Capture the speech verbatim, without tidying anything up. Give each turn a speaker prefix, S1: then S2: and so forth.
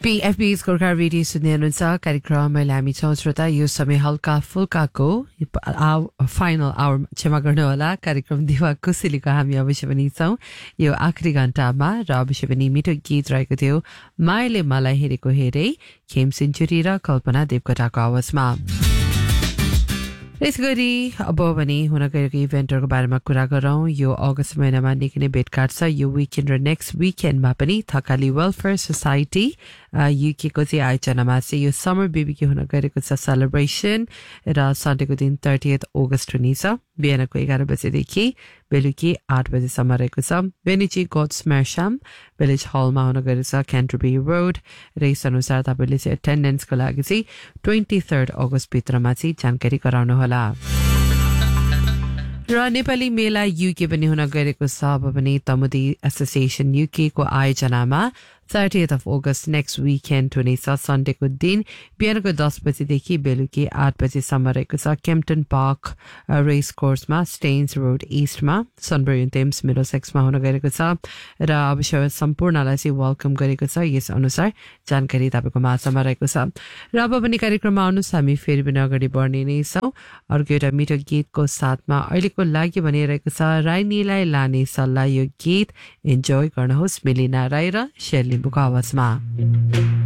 S1: पीएफबी Gorkha radio सुन्दै हुनुहुन्छ कार्यक्रम अहिले हामी छौँ श्रोता यो समय हल्का फुल्काको फाइनल आवर क्षमा गर्नुहोला कार्यक्रम दिवा कुसिलीको हामी अवश्य पनि छौँ यो आखिरी घण्टामा र अवश्य पनि मिठो गीत रहेको थियो मायाले मलाई हेरेको हेरे खेम सेन्चुरी र कल्पना देवकोटाको आवाजमा यसै गरी अब भने हुन गएको इभेन्टहरूको बारेमा कुरा गरौँ यो अगस्त महिनामा निकै नै भेटघाट छ यो विकेन्ड र नेक्स्ट विकेन्डमा पनि थकाली वेलफेयर सोसाइटी युकेको चाहिँ आयोजनामा चाहिँ यो समर बेबीको हुन गएको छ सेलिब्रेसन र सन्डेको दिन थर्टिएथ अगस्त हुनेछ बिहानको एघार बजेदेखि बेलुकी आठ बजेसम्म रहेको छ वेन्यू चाहिँ गड्स म्यारसाम भिलेज हलमा हुन गएको छ क्यान्टरबरी रोड र यसअनुसार तपाईँले चाहिँ एटेन्डेन्सको लागि चाहिँ ट्वेन्टी थर्ड अगस्तभित्रमा चाहिँ जानकारी गराउनुहोला र नेपाली मेला युके पनि हुन गएको छ अब पनि तमुदी एसोसिएसन युके को आयोजनामा thirtieth of August next weekend हुनेछ सन्डेको दिन बिहानको दस बजेदेखि बेलुकी आठ बजेसम्म रहेको छ Kempton park race कोर्समा stains road इस्टमा Sunbury Thames middle सेक्समा हुन गएको छ र अवश्य सम्पूर्णलाई चाहिँ वेलकम गरेको छ यस अनुसार जानकारी तपाईँको माझमा रहेको छ र अब पनि कार्यक्रममा आउनुहोस् हामी फेरि पनि अगाडि बढ्ने नै छौँ अर्को एउटा मिठो गीतको साथमा अहिलेको लागि भनिरहेको छ राइनीलाई लाने सल्लाह यो गीत इन्जोय गर्नुहोस् मिलिना राई र शेर्ली बुको आवाजमा